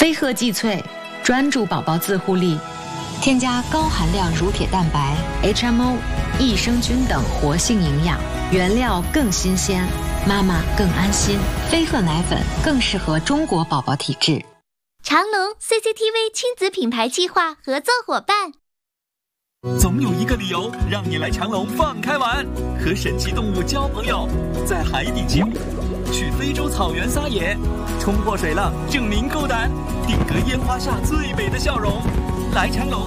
飞鹤济萃，专注宝宝自护力，添加高含量乳铁蛋白、HMO、益生菌等活性营养，原料更新鲜，妈妈更安心。飞鹤奶粉更适合中国宝宝体质。 长隆 CCTV 亲子品牌计划合作伙伴。 总有一个理由让你来长隆放开玩，和神奇动物交朋友，在海底起舞，去非洲草原撒野，冲破水浪证明够胆，定格烟花下最美的笑容。来长隆